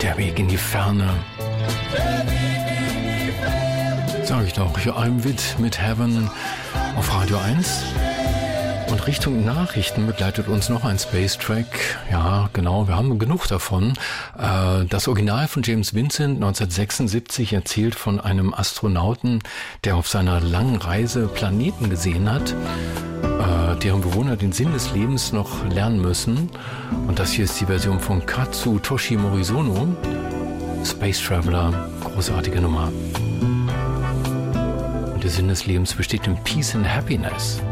Der Weg in die Ferne. Sag ich doch, I'm mit Heaven auf Radio 1. Und Richtung Nachrichten begleitet uns noch ein Space Track. Ja, genau, wir haben genug davon. Das Original von James Vincent 1976 erzählt von einem Astronauten, der auf seiner langen Reise Planeten gesehen hat, deren Bewohner den Sinn des Lebens noch lernen müssen. Und das hier ist die Version von Katsutoshi Morisono. Space Traveler, großartige Nummer. Und der Sinn des Lebens besteht in Peace and Happiness.